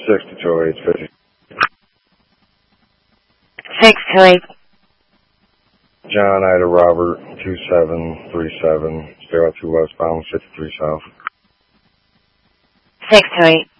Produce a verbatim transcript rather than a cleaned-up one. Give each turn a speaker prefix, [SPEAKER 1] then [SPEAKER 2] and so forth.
[SPEAKER 1] six to two oh eight fifty.
[SPEAKER 2] six two eight.
[SPEAKER 1] John Ida Robert, two seven three seven, zero two westbound, fifty-three south.
[SPEAKER 2] six two eight.